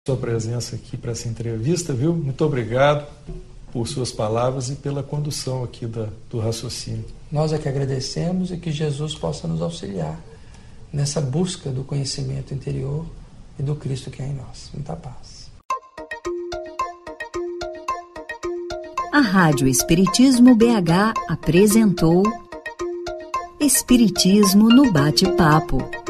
sua presença aqui para essa entrevista, viu? Muito obrigado por suas palavras e pela condução aqui do raciocínio. Nós é que agradecemos e que Jesus possa nos auxiliar nessa busca do conhecimento interior e do Cristo que é em nós. Muita paz. A Rádio Espiritismo BH apresentou Espiritismo no Bate-Papo.